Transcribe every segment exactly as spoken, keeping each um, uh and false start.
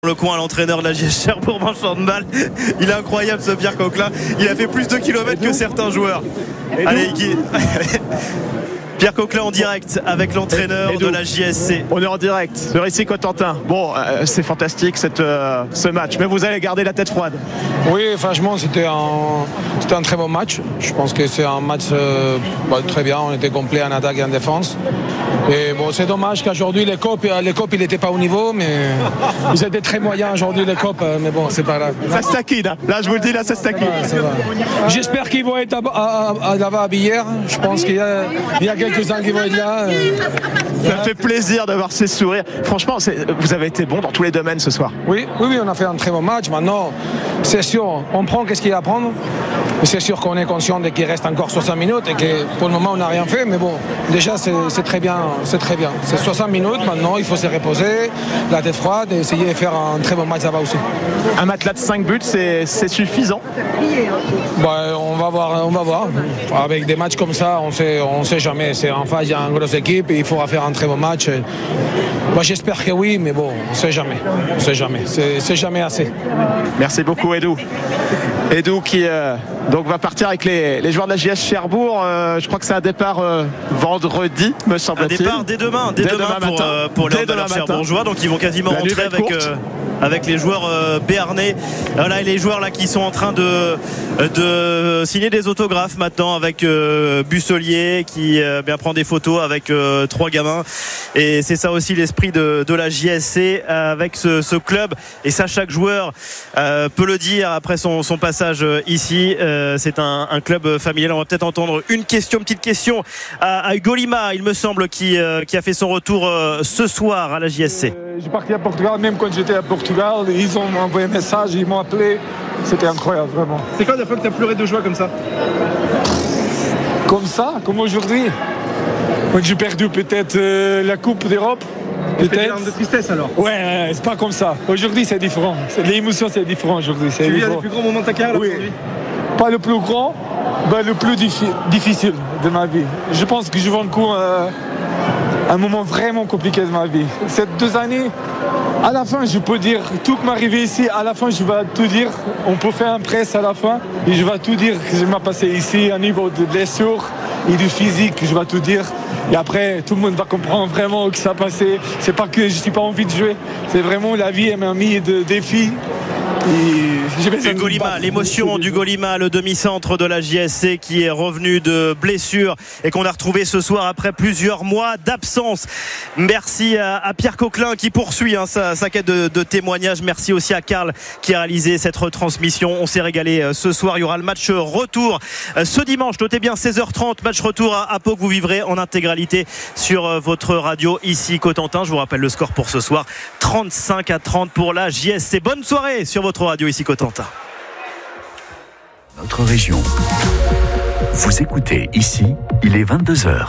Le coin à l'entraîneur de la J S Cherbourg, Vincent de Balle. Il est incroyable ce Pierre Coquelin. Il a fait plus de kilomètres que certains joueurs. Allez, Guy. Pierre Coquelin en direct avec l'entraîneur de la J S C. On est en direct sur ici Cotentin. Bon, euh, c'est fantastique cette, euh, ce match, mais vous allez garder la tête froide. Oui, franchement, c'était un, c'était un très bon match. Je pense que c'est un match euh, bah, très bien. On était complet en attaque et en défense. Et bon, c'est dommage qu'aujourd'hui les copes, les copes, ils n'étaient pas au niveau, mais ils étaient très moyens aujourd'hui les copes. Mais bon, c'est pas grave. Ça se taquine. Hein. Là, je vous le dis, là, ça se taquine. Ouais, j'espère qu'ils vont être à, à, à, là-bas hier. Je pense qu'il y a, il y a quelques-uns qui vont être là. Ça fait plaisir de voir ces sourires. Franchement, c'est, vous avez été bon dans tous les domaines ce soir. Oui, oui, oui, on a fait un très bon match. Maintenant, c'est sûr, on prend qu'est-ce qu'il y a à prendre. C'est sûr qu'on est conscient qu'il reste encore soixante minutes et que pour le moment on n'a rien fait, mais bon, déjà c'est, c'est très bien, c'est très bien. C'est soixante minutes, maintenant il faut se reposer, la tête froide et essayer de faire un très bon match là-bas aussi. Un match là de cinq buts, c'est, c'est suffisant? Bah, on va voir, on va voir. Avec des matchs comme ça, on sait, on sait jamais. C'est en face, il y a une grosse équipe et il faudra faire un très bon match. Moi j'espère que oui, mais bon, on sait jamais. On sait jamais. C'est, c'est jamais assez. Merci beaucoup, Edou. Edou qui euh, donc va partir avec les, les joueurs de la J S Cherbourg. Euh, je crois que c'est un départ euh, vendredi, me semble-t-il. Un départ dès demain, dès, dès demain, demain pour, euh, pour les Cherbourgeois. Donc ils vont quasiment la rentrer avec, euh, avec les joueurs euh, béarnais. Voilà, et les joueurs là qui sont en train de, de signer des autographes maintenant avec euh, Busselier qui euh, bien prend des photos avec euh, trois gamins. Et c'est ça aussi l'esprit de, de la J S C avec ce, ce club. Et ça, chaque joueur euh, peut le dire après son, son passage ici. Euh, c'est un, un club familial. On va peut-être entendre une question, petite question à, à Hugo Lima, il me semble, qui, euh, qui a fait son retour euh, ce soir à la J S C. Euh, j'ai parti à Portugal, même quand j'étais à Portugal, ils ont envoyé un message, ils m'ont appelé. C'était incroyable, vraiment. C'est quoi la fois que tu as pleuré de joie comme ça? Comme ça, comme aujourd'hui. Quand j'ai perdu peut-être euh, la Coupe d'Europe. Peut-être des larmes de tristesse alors? Ouais, c'est pas comme ça. Aujourd'hui, c'est différent. C'est, l'émotion, c'est différent aujourd'hui. C'est tu vis les plus grands moments de ta carrière là, oui. Aujourd'hui? Pas le plus grand, mais le plus diffi- difficile de ma vie. Je pense que je vais encore euh, un moment vraiment compliqué de ma vie. Ces deux années, à la fin, je peux dire tout qui m'est arrivé ici. À la fin, je vais tout dire. On peut faire un presse à la fin. Et je vais tout dire que je m'ai passé ici, au niveau de blessures et du physique. Je vais tout dire. Et après, tout le monde va comprendre vraiment ce qui s'est passé. C'est pas que je n'ai pas envie de jouer. C'est vraiment la vie, elle m'a mis de défis. Hugo Lima, l'émotion d'Hugo Lima, le demi-centre de la J S C qui est revenu de blessure et qu'on a retrouvé ce soir après plusieurs mois d'absence. Merci à, à Pierre Coquelin qui poursuit hein, sa, sa quête de, de témoignages. Merci aussi à Karl qui a réalisé cette retransmission. On s'est régalé ce soir. Il y aura le match retour ce dimanche. Notez bien seize heures trente, match retour à, à Pau que vous vivrez en intégralité sur votre radio ici Cotentin. Je vous rappelle le score pour ce soir, trente-cinq à trente pour la J S C. Bonne soirée sur votre radio ici Cotentin. Notre région. Vous écoutez ici, il est vingt-deux heures.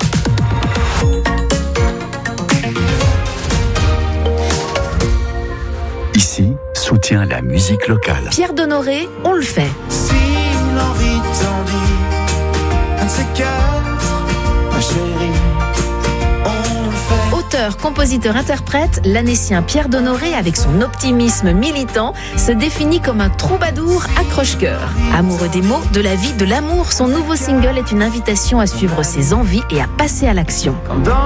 Ici, soutient la musique locale. Pierre Donoré, on le fait. Si l'envie t'en dit, un de ces quatre, ma chérie. Auteur, compositeur, interprète, l'Annécien Pierre Donoré, avec son optimisme militant, se définit comme un troubadour accroche-cœur. Amoureux des mots, de la vie, de l'amour, son nouveau single est une invitation à suivre ses envies et à passer à l'action.